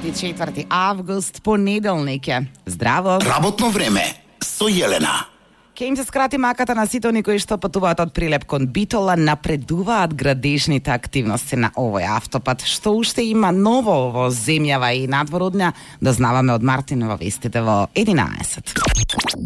24. август, понеделник е. Здраво! Работно време со Јелена. Ке им се скрати маката на сите они кои што патуваат од Прилеп кон Битола, напредуваат градежните активности на овој автопат. Што уште има ново во земјава и надвор од неа, дознаваме од Мартин во вестите во 11.